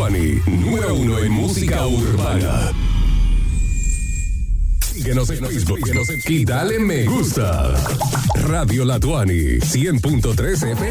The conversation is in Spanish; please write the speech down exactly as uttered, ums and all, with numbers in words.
Latuani, número uno en música urbana. Síguenos en Facebook y dale me gusta. Radio Latuani, cien punto tres F